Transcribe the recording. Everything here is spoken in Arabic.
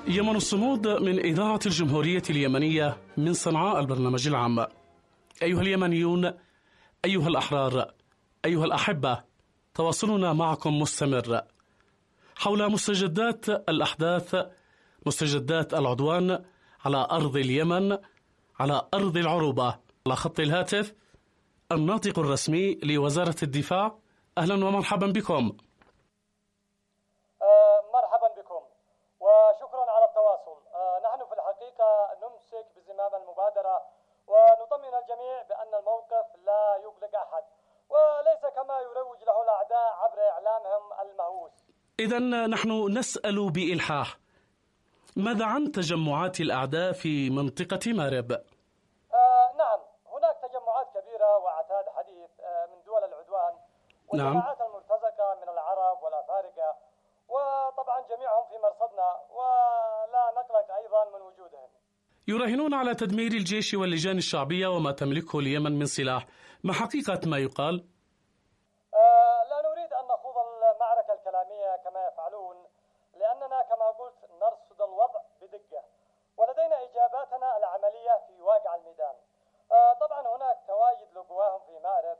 يمن الصمود من إذاعة الجمهورية اليمنية من صنعاء البرنامج العام. أيها اليمنيون، أيها الأحرار، أيها الأحبة، تواصلنا معكم مستمر حول مستجدات الأحداث، مستجدات العدوان على أرض اليمن، على أرض العروبة. على خط الهاتف الناطق الرسمي لوزارة الدفاع. أهلا ومرحبا بكم. مرحبا بكم وشكرا على التواصل. نحن في الحقيقة نمسك بزمام المبادرة ونطمئن الجميع بأن الموقف لا يقلق أحد، وليس كما يروج له الأعداء عبر إعلامهم المهووس. إذن نحن نسأل بإلحاح، ماذا عن تجمعات الأعداء في منطقة مارب؟ نعم، هناك تجمعات كبيرة وعتاد حديث من دول العدوان والجماعات المرتزقة من العرب والأفارقة، وطبعا جميعهم في مرصدنا ولا نقلق أيضا من وجودهم. يراهنون على تدمير الجيش واللجان الشعبية وما تملكه اليمن من سلاح. ما حقيقة ما يقال؟ لا نريد أن نخوض المعركة الكلامية كما يفعلون، لأننا كما قلت نرصد الوضع بدقة ولدينا إجاباتنا العملية في واقع الميدان. طبعا هناك تواجد لقواهم في مأرب